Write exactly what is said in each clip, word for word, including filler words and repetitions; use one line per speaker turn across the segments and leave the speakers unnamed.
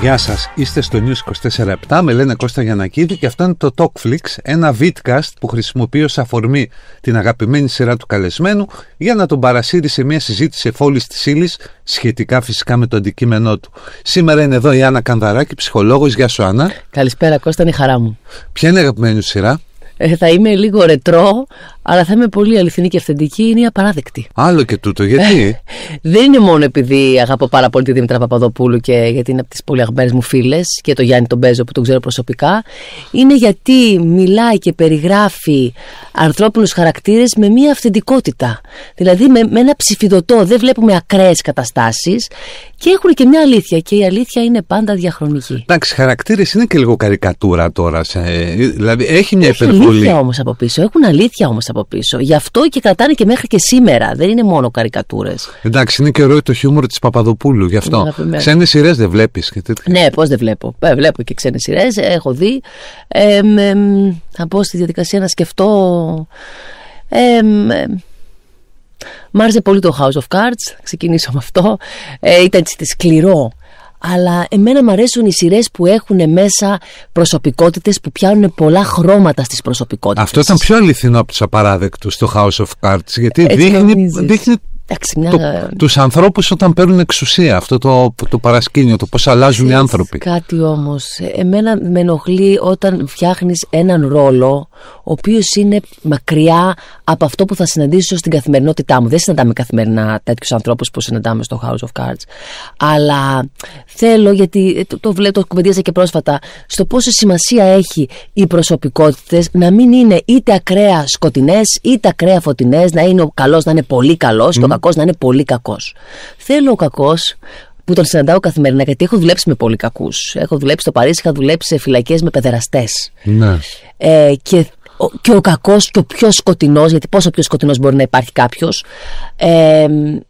Γεια σας, είστε στο News είκοσι τέσσερα επτά, με λένε Κώστα Γιαννακίδη και αυτό είναι το Talkflix, ένα vidcast που χρησιμοποιεί ως αφορμή την αγαπημένη σειρά του καλεσμένου για να τον παρασύρει σε μια συζήτηση εφόλης της ύλης, σχετικά φυσικά με το αντικείμενό του. Σήμερα είναι εδώ η Άννα Κανδαράκη, ψυχολόγος. Γεια σου, Άννα.
Καλησπέρα, Κώστα, είναι η χαρά μου.
Ποια είναι η αγαπημένη σου σειρά?
Ε, θα είμαι λίγο ρετρό, αλλά θα είμαι πολύ αληθινή και αυθεντική. Είναι η Απαράδεκτη.
Άλλο και τούτο, γιατί?
Δεν είναι μόνο επειδή αγαπώ πάρα πολύ τη Δήμητρα Παπαδοπούλου και γιατί είναι από τις πολύ αγαπημένες μου φίλες, και το Γιάννη τον Μπέζο που τον ξέρω προσωπικά. Είναι γιατί μιλάει και περιγράφει ανθρώπινους χαρακτήρες με μια αυθεντικότητα. Δηλαδή με, με ένα ψηφιδωτό. Δεν βλέπουμε ακραίες καταστάσεις και έχουν και μια αλήθεια. Και η αλήθεια είναι πάντα διαχρονική.
Εντάξει, χαρακτήρες είναι και λίγο καρικατούρα τώρα. Σε, δηλαδή έχει μια υπερβολή.
Έχουν αλήθεια όμως από πίσω. Έχουν αλήθεια όμως από πίσω. Γι' αυτό και κρατάνε και μέχρι και σήμερα. Δεν είναι μόνο καρικατούρες.
Εντάξει, είναι και ωραίο το χιούμορ της Παπαδοπούλου. Γι' αυτό. Ξένες σειρές δεν βλέπεις?
Ναι, πώς δεν βλέπω. Ε, βλέπω και ξένες σειρές. Έχω δει. Ε, ε, ε, θα μπω στη διαδικασία να σκεφτώ. Ε, ε, μ' άρεσε πολύ το House of Cards. Ξεκινήσω με αυτό. Ε, ήταν σκληρό. Αλλά εμένα μου αρέσουν οι σειρές που έχουν μέσα προσωπικότητες που πιάνουν πολλά χρώματα στις προσωπικότητες. Αυτό
ήταν πιο αληθινό από τους Απαράδεκτους, το House of Cards, γιατί δείχνει, δείχνει
μια...
το, τους ανθρώπους όταν παίρνουν εξουσία. Αυτό το, το παρασκήνιο, το πώς αλλάζουν οι άνθρωποι.
Κάτι όμως, εμένα με ενοχλεί όταν φτιάχνεις έναν ρόλο ο οποίος είναι μακριά από αυτό που θα συναντήσω στην καθημερινότητά μου. Δεν συναντάμε καθημερινά τέτοιους ανθρώπους που συναντάμε στο House of Cards. Αλλά θέλω, γιατί το, το βλέπω, το κουβεντίασα και πρόσφατα, στο πόσο σημασία έχει οι προσωπικότητες να μην είναι είτε ακραία σκοτεινές είτε ακραία φωτεινές, να είναι ο καλός να είναι πολύ καλός mm. και ο κακός να είναι πολύ κακός. Θέλω ο κακός που τον συναντάω καθημερινά, γιατί έχω δουλέψει με πολύ κακούς. Έχω δουλέψει στο Παρίσι, είχα δουλέψει σε φυλακές με παιδεραστές.
Ναι.
Ε, και, ο, και ο κακός και ο πιο σκοτεινός, γιατί πόσο πιο σκοτεινός μπορεί να υπάρχει κάποιος, ε,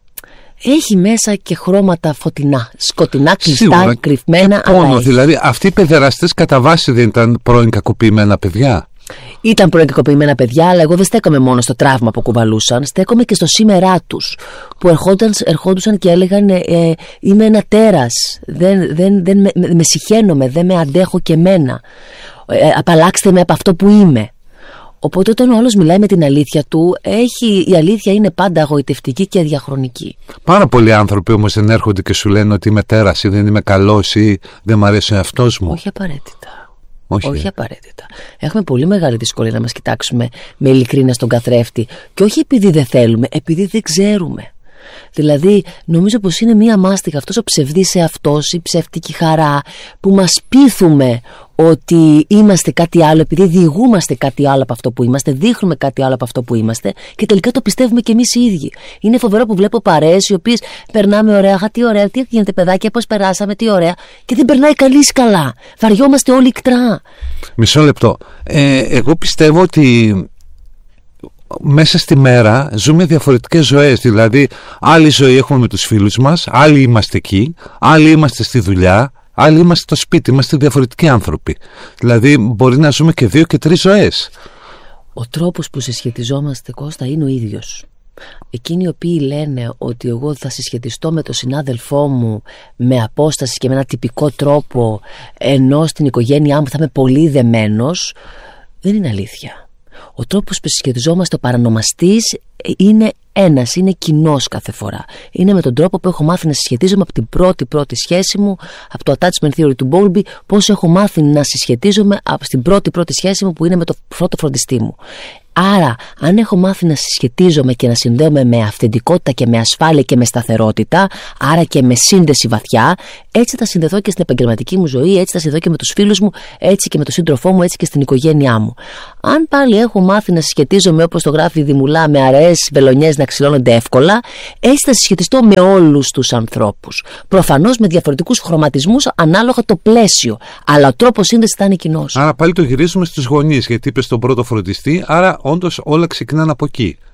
έχει μέσα και χρώματα φωτεινά, σκοτεινά, κλειστά, σίγουρα, κρυφμένα.
Και πόνο, δηλαδή αυτοί οι παιδεραστές κατά βάση δεν ήταν πρώην κακοποιημένα παιδιά?
Ήταν πρώην κακοποιημένα παιδιά, αλλά εγώ δεν στέκομαι μόνο στο τραύμα που κουβαλούσαν, στέκομαι και στο σήμερά τους, που ερχόταν, ερχόντουσαν και έλεγαν ε, είμαι ένα τέρας, δεν, δεν, δεν με, με συχαίνομαι, δεν με αντέχω και εμένα, ε, απαλλάξτε με από αυτό που είμαι. Οπότε όταν ο άλλος μιλάει με την αλήθεια του, έχει, η αλήθεια είναι πάντα αγωγητευτική και διαχρονική.
Πάρα πολλοί άνθρωποι όμως δεν έρχονται και σου λένε ότι είμαι τέρας ή δεν είμαι καλός ή δεν μ' αρέσει ο εαυτός μου.
Όχι απαραίτητα.
Όχι,
όχι απαραίτητα. Έχουμε πολύ μεγάλη δυσκολία να μας κοιτάξουμε με ειλικρίνεια στον καθρέφτη. Και όχι επειδή δεν θέλουμε, επειδή δεν ξέρουμε. Δηλαδή, νομίζω πως είναι μία μάστιγα αυτός ο ψευδής εαυτός, η ψεύτικη χαρά, που μας πείθουμε ότι είμαστε κάτι άλλο, επειδή διηγούμαστε κάτι άλλο από αυτό που είμαστε, δείχνουμε κάτι άλλο από αυτό που είμαστε, και τελικά το πιστεύουμε κι εμείς οι ίδιοι. Είναι φοβερό που βλέπω παρέες οι οποίες περνάμε ωραία, αχα, τι ωραία, τι γίνεται παιδάκια, πώς περάσαμε, τι ωραία, και δεν περνάει κανείς καλά. Βαριόμαστε όλοι ικτρά.
Μισό λεπτό. Ε, εγώ πιστεύω ότι μέσα στη μέρα ζούμε διαφορετικές ζωές. Δηλαδή, άλλη ζωή έχουμε με τους φίλους μας, άλλοι είμαστε εκεί, άλλοι είμαστε στη δουλειά, άλλοι είμαστε στο σπίτι, είμαστε διαφορετικοί άνθρωποι. Δηλαδή, μπορεί να ζούμε και δύο και τρεις ζωές.
Ο τρόπος που συσχετιζόμαστε, Κώστα, είναι ο ίδιος. Εκείνοι οι οποίοι λένε ότι εγώ θα συσχετιστώ με τον συνάδελφό μου με απόσταση και με ένα τυπικό τρόπο, ενώ στην οικογένειά μου θα είμαι πολύ δεμένος, δεν είναι αλήθεια. Ο τρόπος που συσχετιζόμαστε, ο παρανομαστής, είναι ένας, είναι κοινός κάθε φορά. Είναι με τον τρόπο που έχω μάθει να συσχετίζομαι από την πρώτη πρώτη σχέση μου, από το attachment theory του Bowlby, πώς έχω μάθει να συσχετίζομαι από την πρώτη πρώτη σχέση μου που είναι με το πρώτο φροντιστή μου. Άρα, αν έχω μάθει να συσχετίζομαι και να συνδέομαι με αυθεντικότητα και με ασφάλεια και με σταθερότητα, άρα και με σύνδεση βαθιά, έτσι θα συνδεθώ και στην επαγγελματική μου ζωή, έτσι θα συνδεθώ και με τους φίλους μου, έτσι και με τον σύντροφό μου, έτσι και στην οικογένειά μου. Αν πάλι έχω μάθει να συσχετίζομαι, όπως το γράφει η Δημουλά, με αραιές βελονιές να ξυλώνονται εύκολα, έτσι θα συσχετιστώ με όλους τους ανθρώπους. Προφανώς με διαφορετικούς χρωματισμούς ανάλογα το πλαίσιο, αλλά ο τρόπος σύνδεσης θα είναι κοινός.
Άρα πάλι το γυρίζουμε στους γονείς, γιατί είπες τον πρώτο φροντιστή, άρα όντως όλα ξεκινάνε από εκεί.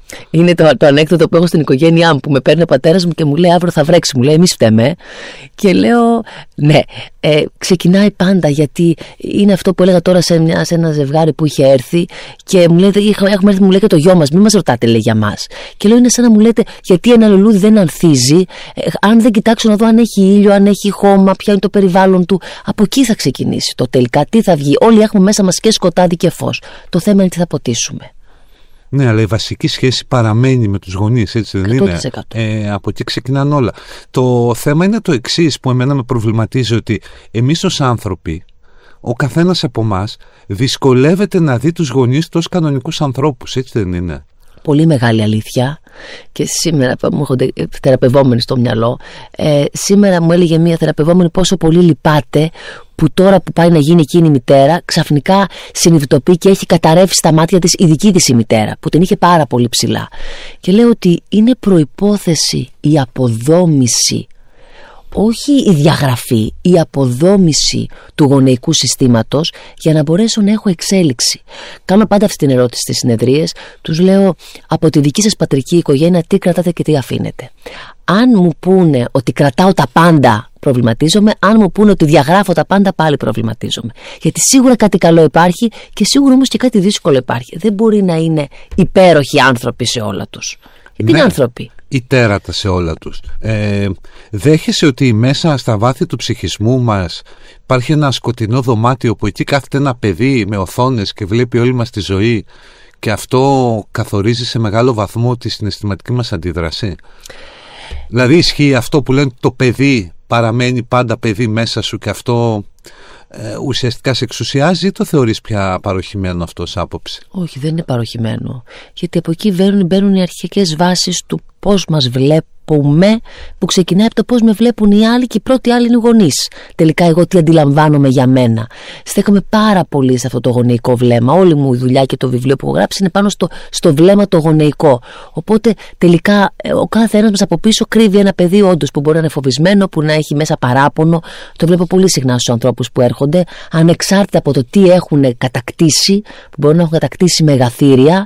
Είναι το, το ανέκδοτο που έχω στην οικογένειά μου, που με παίρνει ο πατέρας μου και μου λέει αύριο θα βρέξει. Μου λέει εμείς φταίμε. Και λέω ναι, ε, ξεκινάει πάντα, γιατί είναι αυτό που έλεγα τώρα σε, μια, σε ένα ζευγάρι που είχε έρθει και μου λέει, έχουμε έρθει, μου λέει και το γιο μας, μην μας ρωτάτε, λέει, για μας. Και λέω είναι σαν να μου λέτε γιατί ένα λουλούδι δεν ανθίζει, ε, αν δεν κοιτάξω να δω αν έχει ήλιο, αν έχει χώμα, ποιο είναι το περιβάλλον του. Από εκεί θα ξεκινήσει το τελικά, τι θα βγει. Όλοι έχουμε μέσα μας και σκοτάδι και φως. Το θέμα είναι τι θα ποτίσουμε.
Ναι, αλλά η βασική σχέση παραμένει με τους γονείς, έτσι δεν είναι? Ε, από εκεί ξεκινάνε όλα. Το θέμα είναι το εξής που εμένα με προβληματίζει, ότι εμείς ως άνθρωποι, ο καθένας από εμάς δυσκολεύεται να δει τους γονείς τους ως κανονικούς ανθρώπους, έτσι δεν είναι?
Πολύ μεγάλη αλήθεια. Και σήμερα μου έρχονται θεραπευόμενοι στο μυαλό. Ε, σήμερα μου έλεγε μία θεραπευόμενη πόσο πολύ λυπάται που τώρα που πάει να γίνει εκείνη η μητέρα, ξαφνικά συνειδητοποιεί και έχει καταρρεύσει στα μάτια της η δική της η μητέρα, που την είχε πάρα πολύ ψηλά. Και λέω ότι είναι προϋπόθεση η αποδόμηση, όχι η διαγραφή, η αποδόμηση του γονεϊκού συστήματος για να μπορέσω να έχω εξέλιξη. Κάνω πάντα αυτή την ερώτηση στις συνεδρίες, τους λέω από τη δική σας πατρική οικογένεια τι κρατάτε και τι αφήνετε. Αν μου πούνε ότι κρατάω τα πάντα, προβληματίζομαι. Αν μου πούνε ότι διαγράφω τα πάντα, πάλι προβληματίζομαι. Γιατί σίγουρα κάτι καλό υπάρχει και σίγουρα όμως και κάτι δύσκολο υπάρχει. Δεν μπορεί να είναι υπέροχοι άνθρωποι σε όλα τους. Γιατί ναι, είναι άνθρωποι.
Ή τέρατα σε όλα τους. Ε, δέχεσαι ότι μέσα στα βάθη του ψυχισμού μας υπάρχει ένα σκοτεινό δωμάτιο που εκεί κάθεται ένα παιδί με οθόνες και βλέπει όλη μας τη ζωή και αυτό καθορίζει σε μεγάλο βαθμό τη συναισθηματική μας αντίδραση? Δηλαδή ισχύει αυτό που λένε το παιδί παραμένει πάντα παιδί μέσα σου και αυτό ε, ουσιαστικά σε εξουσιάζει, ή το θεωρείς πια παροχημένο αυτό ως άποψη?
Όχι, δεν είναι παροχημένο. Γιατί από εκεί μπαίνουν, μπαίνουν οι αρχικές βάσεις του πώς μας βλέπουμε, που ξεκινάει από το πώς με βλέπουν οι άλλοι και οι πρώτοι άλλοι είναι οι γονείς. Τελικά εγώ τι αντιλαμβάνομαι για μένα. Στέκομαι πάρα πολύ σε αυτό το γονεϊκό βλέμμα. Όλη μου η δουλειά και το βιβλίο που έχω γράψει είναι πάνω στο, στο βλέμμα το γονεϊκό. Οπότε τελικά ο κάθε ένας μας από πίσω κρύβει ένα παιδί όντως που μπορεί να είναι φοβισμένο, που να έχει μέσα παράπονο. Το βλέπω πολύ συχνά στους ανθρώπους που έρχονται, ανεξάρτητα από το τι έχουν κατακτήσει, που μπορεί να έχουν κατακτήσει μεγαθύρια.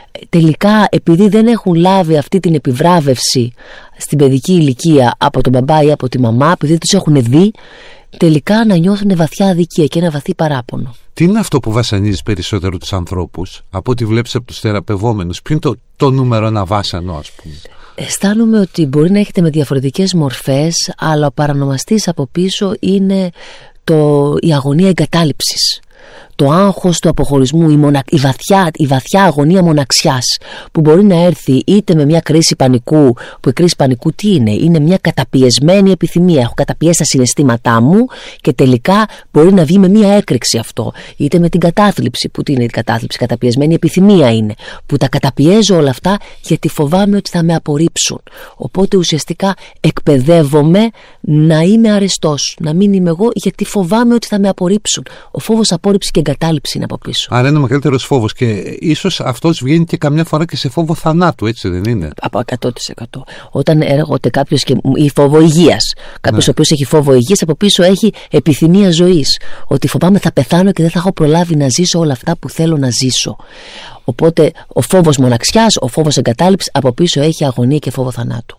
Τελικά επειδή δεν έχουν λάβει αυτή την επιβράβευση στην παιδική ηλικία από τον μπαμπά ή από τη μαμά, επειδή δεν τους έχουν δει, τελικά να νιώθουν βαθιά αδικία και ένα βαθύ παράπονο.
Τι είναι αυτό που βασανίζει περισσότερο τους ανθρώπους από ό,τι βλέπεις από τους θεραπευόμενους? Ποιο είναι το, το νούμερο ένα βάσανο, ας πούμε?
Αισθάνομαι ότι μπορεί να έχετε με διαφορετικές μορφές, αλλά ο παρανομαστής από πίσω είναι το, η αγωνία εγκατάλειψης. Το άγχος του αποχωρισμού, η, μονα... η, βαθιά, η βαθιά αγωνία μοναξιάς, που μπορεί να έρθει είτε με μια κρίση πανικού, που η κρίση πανικού τι είναι? Είναι μια καταπιεσμένη επιθυμία. Έχω καταπιέσει τα συναισθήματά μου και τελικά μπορεί να βγει με μια έκρηξη αυτό. Είτε με την κατάθλιψη, που τι είναι η κατάθλιψη? Καταπιεσμένη επιθυμία είναι. Που τα καταπιέζω όλα αυτά γιατί φοβάμαι ότι θα με απορρίψουν. Οπότε ουσιαστικά εκπαιδεύομαι να είμαι αρεστός, να μην είμαι εγώ, γιατί φοβάμαι ότι θα με απορρίψουν. Ο φόβος απόρριψη και εγκατάλειψη είναι από πίσω.
Άρα είναι ο μεγαλύτερος φόβος και ίσως αυτός βγαίνει και καμιά φορά και σε φόβο θανάτου, έτσι δεν είναι?
Από εκατό τοις εκατό. Όταν έρχονται κάποιος και... ή φόβο υγείας. Κάποιος ναι. ο οποίος έχει φόβο υγείας, από πίσω έχει επιθυμία ζωής. Ότι φοβάμαι θα πεθάνω και δεν θα έχω προλάβει να ζήσω όλα αυτά που θέλω να ζήσω. Οπότε ο φόβος μοναξιάς, ο φόβος εγκατάλειψης, από πίσω έχει αγωνία και φόβο θανάτου.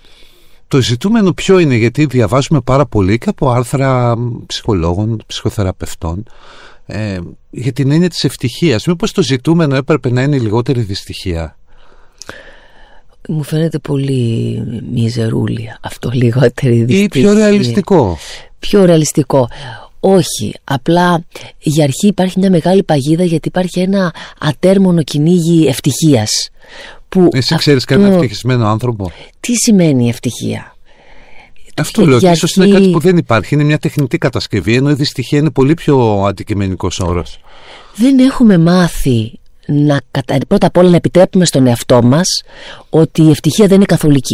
Το ζητούμενο ποιο είναι? Γιατί διαβάζουμε πάρα πολύ και από άρθρα ψυχολόγων, ψυχοθεραπευτών, ε, για την έννοια της ευτυχίας. Μήπως το ζητούμενο έπρεπε να είναι η λιγότερη δυστυχία?
Μου φαίνεται πολύ μιζερούλια αυτό, λιγότερη δυστυχία.
Ή πιο ρεαλιστικό?
Πιο ρεαλιστικό. Όχι, απλά για αρχή υπάρχει μια μεγάλη παγίδα, γιατί υπάρχει ένα ατέρμονο κυνήγι ευτυχίας. Που
Εσύ ξέρεις αυτό... κανένα ευτυχισμένο άνθρωπο? Τι
σημαίνει ευτυχία?
Αυτό λέω, ίσως αρχή... είναι κάτι που δεν υπάρχει, είναι μια τεχνητή κατασκευή, ενώ η δυστυχία είναι πολύ πιο αντικειμενικός όρος.
Δεν έχουμε μάθει να, πρώτα απ' όλα να επιτρέπουμε στον εαυτό μας ότι η ευτυχία δεν είναι καθολική.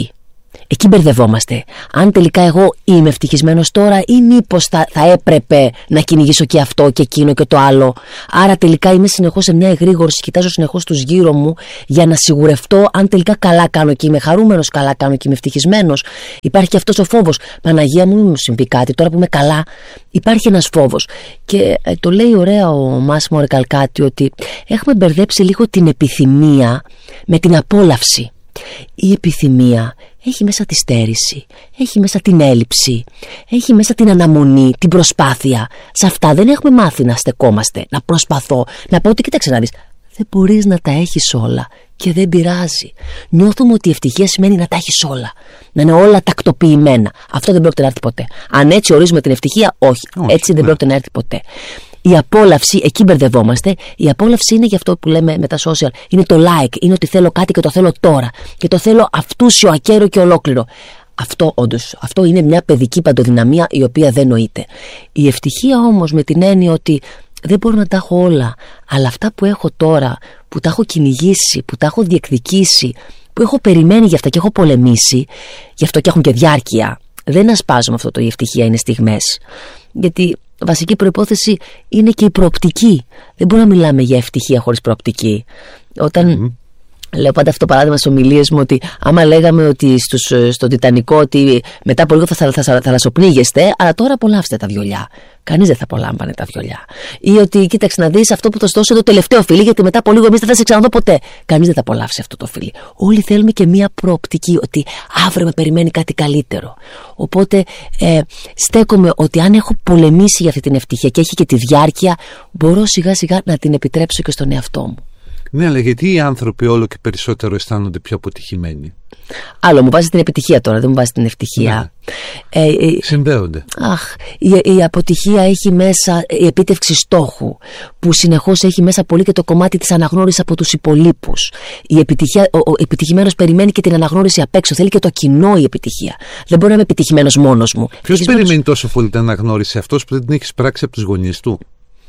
Εκεί μπερδευόμαστε. Αν τελικά εγώ είμαι ευτυχισμένος τώρα ή μήπως θα, θα έπρεπε να κυνηγήσω και αυτό και εκείνο και το άλλο. Άρα τελικά είμαι συνεχώς σε μια εγρήγορση, κοιτάζω συνεχώς τους γύρω μου για να σιγουρευτώ αν τελικά καλά κάνω και είμαι χαρούμενος, καλά κάνω και είμαι ευτυχισμένος. Υπάρχει και αυτός ο φόβος. Παναγία μου, μην μου συμβεί κάτι τώρα που είμαι καλά. Υπάρχει ένας φόβος. Και ε, το λέει ωραία ο Μάσιμο Ρεκαλκάτι ότι έχουμε μπερδέψει λίγο την επιθυμία με την απόλαυση. Η επιθυμία έχει μέσα τη στέρηση, έχει μέσα την έλλειψη, έχει μέσα την αναμονή, την προσπάθεια. Σε αυτά δεν έχουμε μάθει να στεκόμαστε, να προσπαθώ, να πω ότι κοίταξε να δεις, δεν μπορείς να τα έχεις όλα και δεν πειράζει. Νιώθουμε ότι η ευτυχία σημαίνει να τα έχεις όλα, να είναι όλα τακτοποιημένα. Αυτό δεν πρόκειται να έρθει ποτέ. Αν έτσι ορίζουμε την ευτυχία, όχι, όχι έτσι ναι. δεν πρόκειται να έρθει ποτέ. Η απόλαυση, εκεί μπερδευόμαστε. Η απόλαυση είναι για αυτό που λέμε με τα social. Είναι το like, είναι ότι θέλω κάτι και το θέλω τώρα. Και το θέλω αυτούσιο, ακέραιο και ολόκληρο. Αυτό όντως, αυτό είναι μια παιδική παντοδυναμία η οποία δεν νοείται. Η ευτυχία όμως με την έννοια ότι δεν μπορώ να τα έχω όλα, αλλά αυτά που έχω τώρα, που τα έχω κυνηγήσει, που τα έχω διεκδικήσει, που έχω περιμένει γι' αυτά και έχω πολεμήσει, γι' αυτό και έχουν και διάρκεια. Δεν ασπάζουμε αυτό το η ευτυχία είναι στιγμές. Γιατί βασική προϋπόθεση είναι και η προοπτική. Δεν μπορούμε να μιλάμε για ευτυχία χωρίς προοπτική. Όταν mm. λέω πάντα αυτό το παράδειγμα στις ομιλίες μου, ότι άμα λέγαμε ότι στους, στον Τιτανικό ότι μετά από λίγο θα, θα, θα, θα θαλασσοπνίγεστε, αλλά τώρα απολαύστε τα βιολιά. Κανείς δεν θα απολάμβανε τα βιολιά. Ή ότι κοίταξε να δεις, αυτό που θα σου δώσω το τελευταίο φιλί, γιατί μετά από λίγο εμείς δεν θα σε ξαναδώ ποτέ. Κανείς δεν θα απολαύσει αυτό το φιλί. Όλοι θέλουμε και μία προοπτική, ότι αύριο με περιμένει κάτι καλύτερο. Οπότε ε, στέκομαι ότι αν έχω πολεμήσει για αυτή την ευτυχία και έχει και τη διάρκεια, μπορώ σιγά σιγά να την επιτρέψω και στον εαυτό μου.
Ναι, αλλά γιατί οι άνθρωποι όλο και περισσότερο αισθάνονται πιο αποτυχημένοι?
Άλλο, μου βάζει την επιτυχία τώρα, δεν μου βάζει την ευτυχία.
Ναι. Ε, ε, Συνδέονται.
Αχ, η, η αποτυχία έχει μέσα η επίτευξη στόχου, που συνεχώς έχει μέσα πολύ και το κομμάτι της αναγνώρισης από τους υπολείπους. Η επιτυχία, ο, ο επιτυχημένος περιμένει και την αναγνώριση απ' έξω. Θέλει και το κοινό η επιτυχία. Δεν μπορεί να είμαι επιτυχημένος μόνος μου.
Ποιος περιμένει τόσο πολύ την αναγνώριση? Αυτός που δεν την έχει πράξει από τους γονείς του?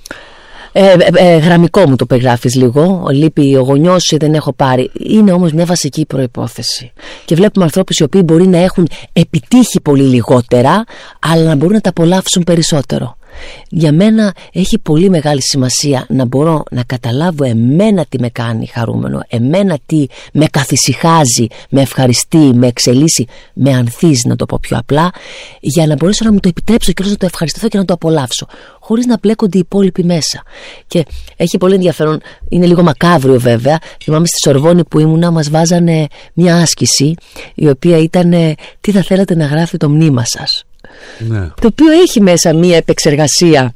Ε, ε, ε, γραμμικό μου το περιγράφεις λίγο. Λείπει ο γονιός, δεν έχω πάρει. Είναι όμως μια βασική προϋπόθεση. Και βλέπουμε ανθρώπους οι οποίοι μπορεί να έχουν επιτύχει πολύ λιγότερα, αλλά να μπορούν να τα απολαύσουν περισσότερο. Για μένα έχει πολύ μεγάλη σημασία να μπορώ να καταλάβω εμένα τι με κάνει χαρούμενο, εμένα τι με καθησυχάζει, με ευχαριστεί, με εξελίσσει, με ανθίζει, να το πω πιο απλά, για να μπορέσω να μου το επιτρέψω και να το ευχαριστηθώ και να το απολαύσω, χωρίς να μπλέκονται οι υπόλοιποι μέσα. Και έχει πολύ ενδιαφέρον, είναι λίγο μακάβριο βέβαια. Θυμάμαι στη Σορβόνη που ήμουνα, μας βάζανε μια άσκηση η οποία ήταν τι θα θέλατε να γράφει το μνήμα σας. Ναι. Το οποίο έχει μέσα μία επεξεργασία.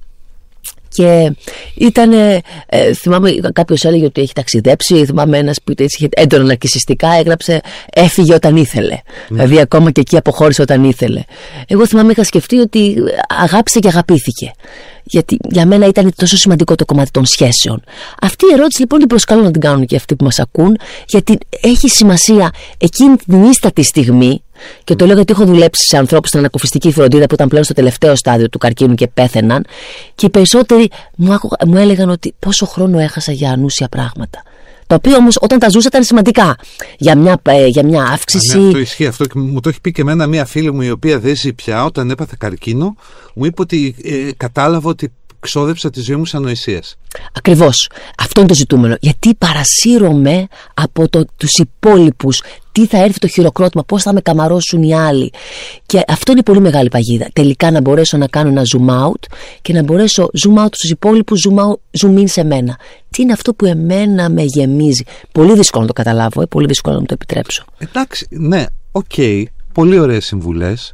Και ήταν, ε, θυμάμαι κάποιος έλεγε ότι έχει ταξιδέψει. Θυμάμαι ένας που είχε έντονα ναρκισσιστικά, έγραψε έφυγε όταν ήθελε. Ναι. Δηλαδή ακόμα και εκεί αποχώρησε όταν ήθελε. Εγώ θυμάμαι είχα σκεφτεί ότι αγάπησε και αγαπήθηκε. Γιατί για μένα ήταν τόσο σημαντικό το κομμάτι των σχέσεων. Αυτή η ερώτηση λοιπόν την προσκαλώ να την κάνουν και αυτοί που μας ακούν, γιατί έχει σημασία εκείνη την ίστατη στιγμή. Και το λέω γιατί έχω δουλέψει σε ανθρώπους στην ανακουφιστική φροντίδα που ήταν πλέον στο τελευταίο στάδιο του καρκίνου και πέθαιναν. Και οι περισσότεροι μου, μου έλεγαν ότι πόσο χρόνο έχασα για ανούσια πράγματα. Τα οποία όμως όταν τα ζούσα ήταν σημαντικά. Για μια, για μια αύξηση.
Ναι, το ισχύει αυτό και μου το έχει πει και εμένα μία φίλη μου η οποία δεν ζει πια. Όταν έπαθε καρκίνο, μου είπε ότι ε, κατάλαβα ότι ξόδεψα τη ζωή μου σαν ανοησίας.
Ακριβώς. Αυτό είναι το ζητούμενο. Γιατί παρασύρωμαι από το, τους υπόλοιπους. Τι θα έρθει το χειροκρότημα, πώς θα με καμαρώσουν οι άλλοι. Και αυτό είναι πολύ μεγάλη παγίδα. Τελικά να μπορέσω να κάνω ένα zoom out και να μπορέσω zoom out στους υπόλοιπους, zoom, out, zoom in σε μένα. Τι είναι αυτό που εμένα με γεμίζει. Πολύ δύσκολο να το καταλάβω, ε, πολύ δύσκολο να μου το επιτρέψω.
Εντάξει, ναι, οκ, okay, πολύ ωραίες συμβουλές.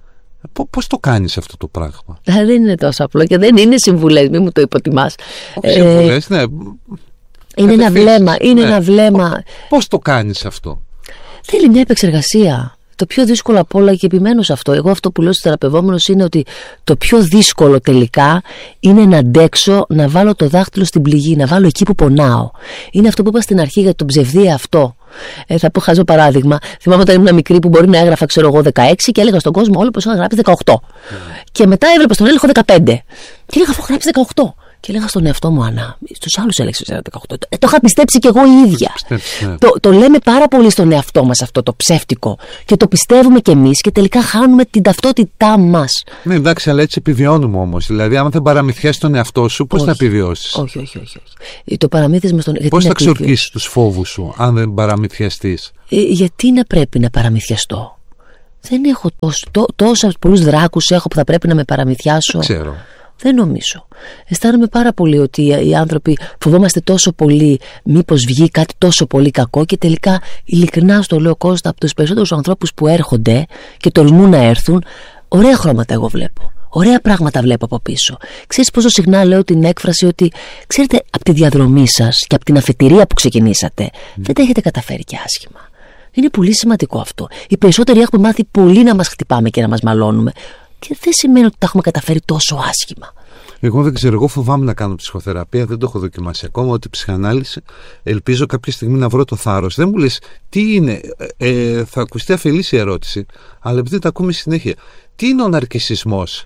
Πώς το κάνεις αυτό το πράγμα?
Δεν είναι τόσο απλό και δεν είναι συμβουλές, μην μου το υποτιμάς.
Όχι συμβουλές, ε, ναι.
Είναι ένα βλέμμα, είναι
ναι.
ένα βλέμμα.
Πώς το κάνεις αυτό?
Θέλει μια επεξεργασία. Το πιο δύσκολο απ' όλα, και επιμένω σε αυτό, εγώ αυτό που λέω στους θεραπευόμενους είναι ότι το πιο δύσκολο τελικά είναι να αντέξω να βάλω το δάχτυλο στην πληγή, να βάλω εκεί που πονάω. Είναι αυτό που είπα στην αρχή για τον ψευδή αυτό. Ε, θα πω χαζό παράδειγμα. Θυμάμαι όταν ήμουν μικρή που μπορεί να έγραφα, ξέρω εγώ, δεκαέξι και έλεγα στον κόσμο όλο πως είχα γράψει δεκαοκτώ. Mm. Και μετά έβλεπα στον έλεγχο δεκαπέντε. Και έλεγα, αφού γράψει δεκαοκτώ. Και έλεγα στον εαυτό μου, Άννα, στους άλλους έλεγες δεκαοκτώ. Ε, το είχα πιστέψει κι εγώ η ίδια.
Πιστέψεις, ναι.
το, το λέμε πάρα πολύ στον εαυτό μας αυτό το ψεύτικο. Και το πιστεύουμε κι εμείς και τελικά χάνουμε την ταυτότητά μας.
Ναι, εντάξει, αλλά έτσι επιβιώνουμε όμως. Δηλαδή, αν δεν παραμυθιάσεις τον εαυτό σου, πώς θα επιβιώσεις?
Όχι, όχι, όχι, όχι. Το παραμύθισμα στον.
Πώς θα ξορκίσεις τους φόβους σου, αν δεν παραμυθιαστείς?
Ε, γιατί να πρέπει να παραμυθιαστώ? Δεν έχω τόσο, τό, τόσα πολλούς δράκους έχω που θα πρέπει να με παραμυθιάσω.
Δεν ξέρω.
Δεν νομίζω. Αισθάνομαι πάρα πολύ ότι οι άνθρωποι φοβόμαστε τόσο πολύ μήπως βγει κάτι τόσο πολύ κακό, και τελικά, ειλικρινά στο λέω, Κώστα, από τους περισσότερους ανθρώπους που έρχονται και τολμούν να έρθουν, ωραία χρώματα εγώ βλέπω. Ωραία πράγματα βλέπω από πίσω. Ξέρεις πόσο συχνά λέω την έκφραση ότι, ξέρετε, από τη διαδρομή σας και από την αφετηρία που ξεκινήσατε, mm. δεν τα έχετε καταφέρει και άσχημα. Είναι πολύ σημαντικό αυτό. Οι περισσότεροι έχουμε μάθει πολύ να μας χτυπάμε και να μας μαλώνουμε, και δεν σημαίνει ότι τα έχουμε καταφέρει τόσο άσχημα.
Εγώ δεν ξέρω, εγώ φοβάμαι να κάνω ψυχοθεραπεία, δεν το έχω δοκιμάσει ακόμα, ότι ψυχανάλυση. Ελπίζω κάποια στιγμή να βρω το θάρρος. Δεν μου λες τι είναι, ε, θα ακουστεί αφελής η ερώτηση, αλλά επειδή τα ακούμε συνέχεια, τι είναι ο ναρκισσισμός?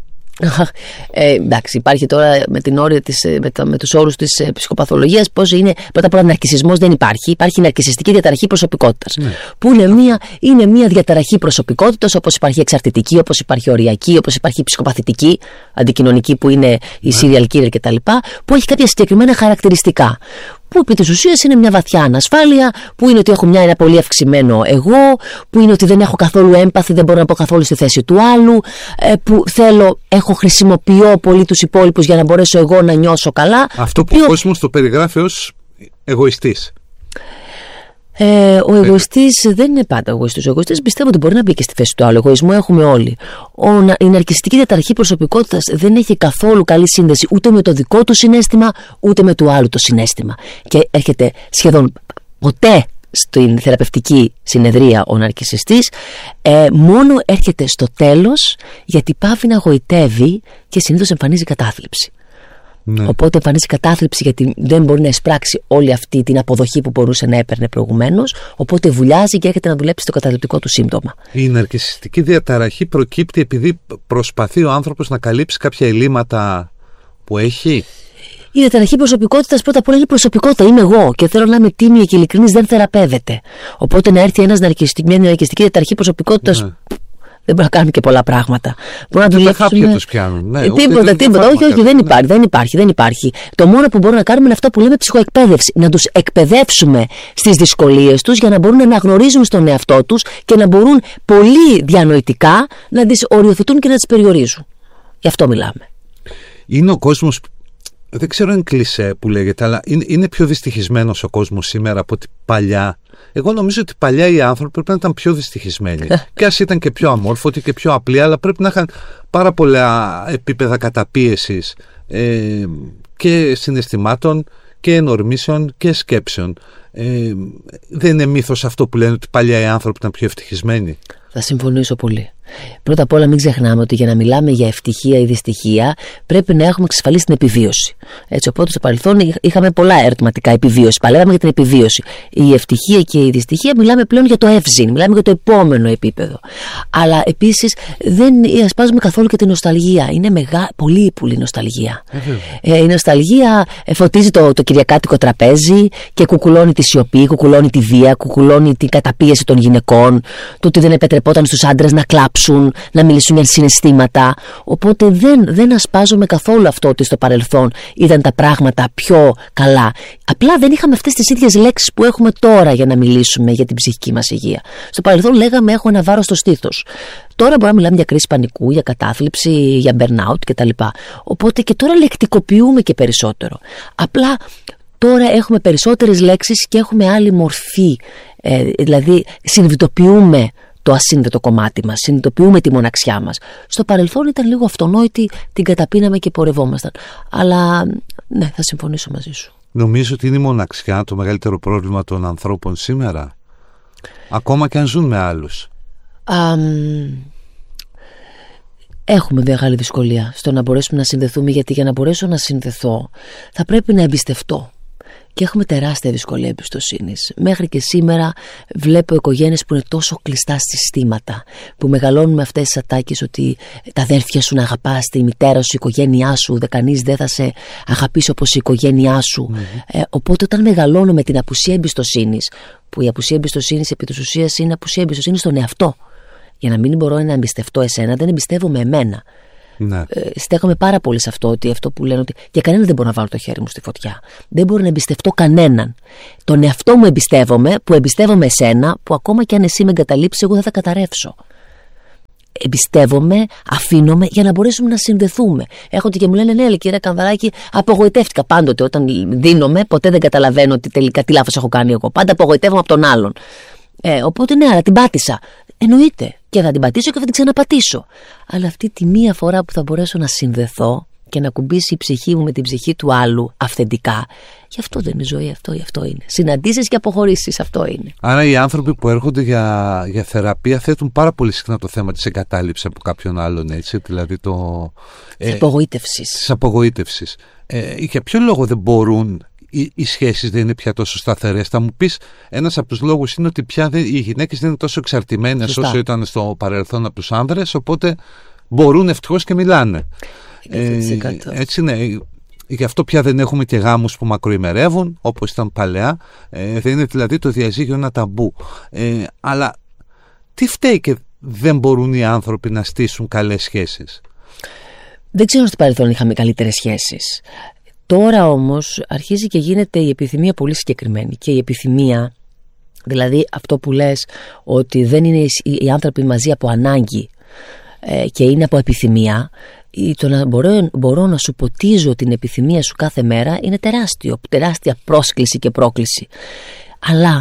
Ε, εντάξει, υπάρχει τώρα με, την όρια της, με, τα, με τους όρους της ε, ψυχοπαθολογίας, πώς είναι. Πρώτα απ' όλα, ναρκισσισμός δεν υπάρχει. Υπάρχει ναρκισσιστική διαταραχή προσωπικότητας. Ναι. Που είναι μια, είναι μια διαταραχή προσωπικότητας, όπως υπάρχει εξαρτητική, όπως υπάρχει οριακή, όπως υπάρχει ψυχοπαθητική, αντικοινωνική, που είναι η ναι. serial killer κτλ. Που έχει κάποια συγκεκριμένα χαρακτηριστικά. Που επί της ουσίας είναι μια βαθιά ανασφάλεια, που είναι ότι έχω μια, ένα πολύ αυξημένο εγώ, που είναι ότι δεν έχω καθόλου έμπαθη, δεν μπορώ να πω καθόλου στη θέση του άλλου, που θέλω, έχω χρησιμοποιώ πολύ τους υπόλοιπους για να μπορέσω εγώ να νιώσω καλά.
Αυτό που ο κόσμος το περιγράφει ως εγωιστής.
Ε, ο εγωιστής δεν είναι πάντα εγωιστής. Ο εγωιστής πιστεύω ότι μπορεί να μπει και στη θέση του άλλου. Εγωισμό έχουμε όλοι. Ο, η ναρκισσιστική διαταραχή προσωπικότητας δεν έχει καθόλου καλή σύνδεση ούτε με το δικό του συναίσθημα, ούτε με του άλλου το συναίσθημα. Και έρχεται σχεδόν ποτέ στην θεραπευτική συνεδρία ο ναρκισσιστής, ε, μόνο έρχεται στο τέλος, γιατί πάβει να γοητεύει και συνήθως εμφανίζει κατάθλιψη. Ναι. Οπότε εμφανίζει κατάθλιψη, γιατί δεν μπορεί να εισπράξει όλη αυτή την αποδοχή που μπορούσε να έπαιρνε προηγουμένως. Οπότε βουλιάζει και έρχεται να δουλέψει το καταθλιπτικό του σύμπτωμα. Η
ναρκισσιστική διαταραχή προκύπτει επειδή προσπαθεί ο άνθρωπος να καλύψει κάποια ελλείμματα που έχει.
Η διαταραχή προσωπικότητας πρώτα απ' όλα είναι προσωπικότητα. Είμαι εγώ και θέλω να είμαι τίμια και ειλικρινής, δεν θεραπεύεται. Οπότε να έρθει ένας ναρκισσιστική, μια ναρκισσιστική διαταραχή προσωπικότητας. Ναι. Δεν μπορούμε να κάνουμε και πολλά πράγματα.
Μπορούμε να δουλέψουμε. Χάπια τους πιάνουν. Ναι,
τίποτα, τίποτα. Όχι, όχι, δεν υπάρχει, δεν υπάρχει, δεν υπάρχει. Το μόνο που μπορούμε να κάνουμε είναι αυτό που λέμε ψυχοεκπαίδευση. Να τους εκπαιδεύσουμε στις δυσκολίες τους για να μπορούν να αναγνωρίζουν στον εαυτό τους και να μπορούν πολύ διανοητικά να τις οριοθετούν και να τις περιορίζουν. Γι' αυτό μιλάμε.
Είναι ο κόσμος, δεν ξέρω αν είναι κλισέ που λέγεται, αλλά είναι, είναι πιο δυστυχισμένος ο κόσμος σήμερα από ότι παλιά. Εγώ νομίζω ότι παλιά οι άνθρωποι πρέπει να ήταν πιο δυστυχισμένοι. Και ας ήταν και πιο αμόρφωτοι και πιο απλοί, αλλά πρέπει να είχαν πάρα πολλά επίπεδα καταπίεσης ε, και συναισθημάτων και ενορμήσεων και σκέψεων. Ε, δεν είναι μύθος αυτό που λένε ότι παλιά οι άνθρωποι ήταν πιο ευτυχισμένοι?
Θα συμφωνήσω πολύ. Πρώτα απ' όλα, μην ξεχνάμε ότι για να μιλάμε για ευτυχία ή δυστυχία πρέπει να έχουμε εξασφαλίσει την επιβίωση. Έτσι, οπότε στο παρελθόν είχαμε πολλά ερωτηματικά επιβίωση. Παλεύαμε για την επιβίωση. Η ευτυχία και η δυστυχία μιλάμε πλέον για το ευζήν, μιλάμε για το επόμενο επίπεδο. Αλλά επίσης δεν ασπάζουμε καθόλου και την νοσταλγία. Είναι μεγά, πολύ ύπουλη νοσταλγία. Ε, η νοσταλγία φωτίζει το, το κυριακάτικο τραπέζι και κουκουλώνει τη σιωπή, κουκουλώνει τη βία, κουκουλώνει την καταπίεση των γυναικών, το ότι δεν επιτρεπόταν στους άντρες να κλάψουν, να μιλήσουν για συναισθήματα. Οπότε δεν, δεν ασπάζομαι καθόλου αυτό ότι στο παρελθόν ήταν τα πράγματα πιο καλά. Απλά δεν είχαμε αυτές τις ίδιες λέξεις που έχουμε τώρα για να μιλήσουμε για την ψυχική μας υγεία. Στο παρελθόν λέγαμε έχω ένα βάρος στο στήθος. Τώρα μπορούμε να μιλάμε για κρίση πανικού, για κατάθλιψη, για burnout κτλ. Οπότε και τώρα λεκτικοποιούμε και περισσότερο. Απλά τώρα έχουμε περισσότερες λέξεις και έχουμε άλλη μορφή. Ε, δηλαδή συνειδητοποιούμε το ασύνδετο κομμάτι μας, συνειδητοποιούμε τη μοναξιά μας. Στο παρελθόν ήταν λίγο αυτονόητη, την καταπίναμε και πορευόμασταν. Αλλά ναι, θα συμφωνήσω μαζί σου.
Νομίζω ότι είναι η μοναξιά το μεγαλύτερο πρόβλημα των ανθρώπων σήμερα, ακόμα και αν ζουν με άλλους.
Α, έχουμε μεγάλη δυσκολία στο να μπορέσουμε να συνδεθούμε, γιατί για να μπορέσω να συνδεθώ θα πρέπει να εμπιστευτώ. και έχουμε τεράστια δυσκολία εμπιστοσύνης. Μέχρι και σήμερα βλέπω οικογένειες που είναι τόσο κλειστά συστήματα, που μεγαλώνουν με αυτές τις ατάκες ότι τα αδέρφια σου να αγαπάς, τη μητέρα σου, η οικογένειά σου, δε κανείς δεν θα σε αγαπήσει όπως η οικογένειά σου. Mm-hmm. Ε, οπότε όταν μεγαλώνω με την απουσία εμπιστοσύνης, που η απουσία εμπιστοσύνης επί της ουσίας είναι απουσία εμπιστοσύνης στον εαυτό. Για να μην μπορώ να εμπιστευτώ εσένα, δεν εμπιστεύομαι εμένα. Ναι. Ε, στέκομαι πάρα πολύ σε αυτό, ότι αυτό που λένε ότι για κανέναν δεν μπορώ να βάλω το χέρι μου στη φωτιά. Δεν μπορώ να εμπιστευτώ κανέναν. Τον εαυτό μου εμπιστεύομαι, που εμπιστεύομαι εσένα, που ακόμα και αν εσύ με εγκαταλείψεις, εγώ δεν θα καταρρεύσω. Εμπιστεύομαι, αφήνομαι για να μπορέσουμε να συνδεθούμε. Έχονται και μου λένε, ναι, κύριε Κανδαράκη, απογοητεύτηκα πάντοτε. Όταν δίνομαι, ποτέ δεν καταλαβαίνω ότι τελικά τι λάθος έχω κάνει εγώ. Πάντα απογοητεύομαι από τον άλλον. Ε, οπότε ναι, αλλά την πάτησα. Εννοείται. Και θα την πατήσω και θα την ξαναπατήσω. Αλλά αυτή τη μία φορά που θα μπορέσω να συνδεθώ και να κουμπίσει η ψυχή μου με την ψυχή του άλλου αυθεντικά, γι' αυτό δεν είναι ζωή, αυτό, γι' αυτό είναι. Συναντήσεις και αποχωρήσεις, αυτό είναι.
Άρα οι άνθρωποι που έρχονται για, για θεραπεία θέτουν πάρα πολύ συχνά το θέμα της εγκατάλειψης από κάποιον άλλον, έτσι, δηλαδή το.
Της ε, απογοήτευσης.
Της απογοήτευσης. Ε, για ποιο λόγο δεν μπορούν. Οι, οι σχέσεις δεν είναι πια τόσο σταθερές. Θα μου πεις, ένας από τους λόγους είναι ότι πια δεν, οι γυναίκες δεν είναι τόσο εξαρτημένες Σωστά. όσο ήταν στο παρελθόν από τους άνδρες, οπότε μπορούν ευτυχώς και μιλάνε. Ε, έτσι είναι. Γι' αυτό πια δεν έχουμε και γάμους που μακροημερεύουν, όπως ήταν παλαιά. Ε, δεν είναι δηλαδή το διαζύγιο ένα ταμπού. Ε, αλλά τι φταίει και δεν μπορούν οι άνθρωποι να στήσουν καλές σχέσεις?
Δεν ξέρω στο παρελθόν είχαμε καλύτερες σχέσεις. Τώρα όμως αρχίζει και γίνεται η επιθυμία πολύ συγκεκριμένη. Και η επιθυμία, δηλαδή αυτό που λες ότι δεν είναι οι άνθρωποι μαζί από ανάγκη ε, και είναι από επιθυμία, το να μπορώ, μπορώ να σου ποτίζω την επιθυμία σου κάθε μέρα είναι τεράστιο, τεράστια πρόσκληση και πρόκληση. Αλλά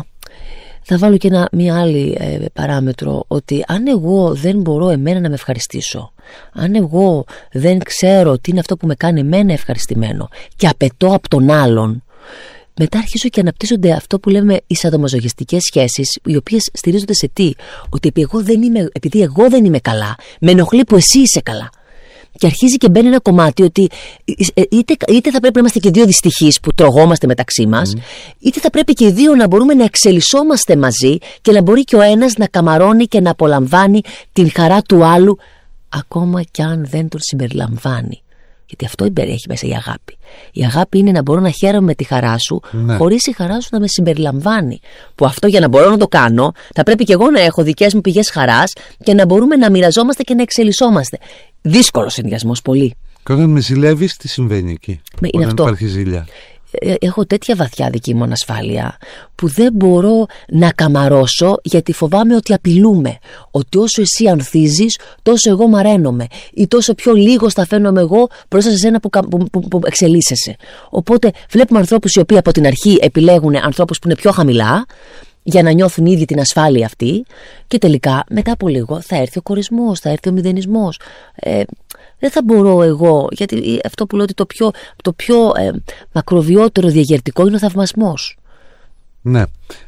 θα βάλω και ένα, μια άλλη ε, παράμετρο, ότι αν εγώ δεν μπορώ εμένα να με ευχαριστήσω, αν εγώ δεν ξέρω τι είναι αυτό που με κάνει εμένα ευχαριστημένο και απαιτώ από τον άλλον, μετά αρχίζω και αναπτύσσονται αυτό που λέμε οι σαδομαζοχιστικές σχέσεις, οι οποίες στηρίζονται σε τι? Ότι επειδή εγώ δεν είμαι, επειδή εγώ δεν είμαι καλά, με ενοχλεί που εσύ είσαι καλά. Και αρχίζει και μπαίνει ένα κομμάτι ότι είτε, είτε θα πρέπει να είμαστε και δύο δυστυχείς που τρογόμαστε μεταξύ μας, mm. είτε θα πρέπει και οι δύο να μπορούμε να εξελισσόμαστε μαζί και να μπορεί και ο ένας να καμαρώνει και να απολαμβάνει την χαρά του άλλου, ακόμα κι αν δεν τον συμπεριλαμβάνει. Γιατί αυτό έχει μέσα η αγάπη. Η αγάπη είναι να μπορώ να χαίρομαι με τη χαρά σου, ναι. χωρίς η χαρά σου να με συμπεριλαμβάνει. Που αυτό για να μπορώ να το κάνω, θα πρέπει και εγώ να έχω δικές μου πηγές χαράς και να μπορούμε να μοιραζόμαστε και να εξελισσόμαστε. Δύσκολος συνδυασμός, πολύ.
Και όταν με ζηλεύεις, τι συμβαίνει εκεί?
Με,
όταν
αυτό.
Υπάρχει ζήλια.
Έχω τέτοια βαθιά δική μου ανασφάλεια που δεν μπορώ να καμαρώσω, γιατί φοβάμαι ότι απειλούμε. Ότι όσο εσύ ανθίζεις, τόσο εγώ μαραίνομαι, ή τόσο πιο λίγο θα φαίνομαι εγώ μπροστά σε σένα που, που, που, που εξελίσσεσαι. Οπότε βλέπουμε ανθρώπους οι οποίοι από την αρχή επιλέγουν ανθρώπους που είναι πιο χαμηλά, για να νιώθουν ήδη την ασφάλεια αυτή, και τελικά μετά από λίγο θα έρθει ο κορισμός, θα έρθει ο μηδενισμός. Ε, δεν θα μπορώ εγώ, γιατί αυτό που λέω ότι το πιο, το πιο ε, μακροβιότερο διαγερτικό είναι ο θαυμασμός.
Ναι.